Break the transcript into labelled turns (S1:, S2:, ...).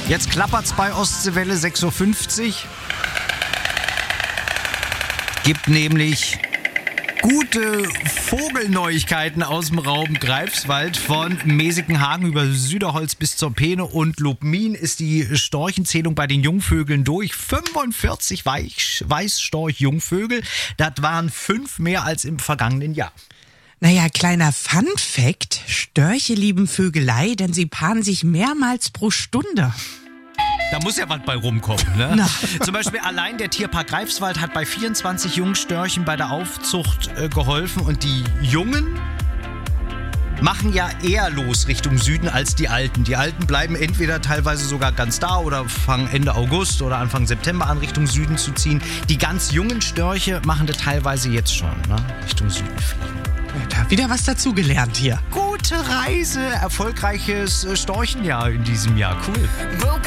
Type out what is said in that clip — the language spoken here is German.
S1: Jetzt klappert's bei Ostseewelle 6.50 Uhr. Gibt nämlich gute Vogelneuigkeiten aus dem Raum Greifswald. Von Mesikenhagen über Süderholz bis zur Peene und Lubmin ist die Storchenzählung bei den Jungvögeln durch. 45 Weißstorch-Jungvögel. Das waren 5 mehr als im vergangenen Jahr.
S2: Naja, kleiner Fun-Fact: Störche lieben Vögelei, denn sie paaren sich mehrmals pro Stunde.
S1: Da muss ja was bei rumkommen, ne?
S2: Na.
S1: Zum Beispiel allein der Tierpark Greifswald hat bei 24 Jungstörchen bei der Aufzucht geholfen. Und die Jungen machen ja eher los Richtung Süden als die Alten. Die Alten bleiben entweder teilweise sogar ganz da oder fangen Ende August oder Anfang September an, Richtung Süden zu ziehen. Die ganz jungen Störche machen das teilweise jetzt schon, ne? Richtung Süden fliegen.
S2: Da wieder was dazugelernt hier.
S1: Gute Reise, erfolgreiches Storchenjahr in diesem Jahr. Cool.